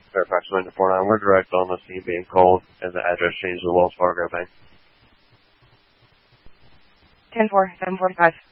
Fairfax 949. We're direct on the scene being called, and the address changed to the Wells Fargo Bank. 10-4, 745.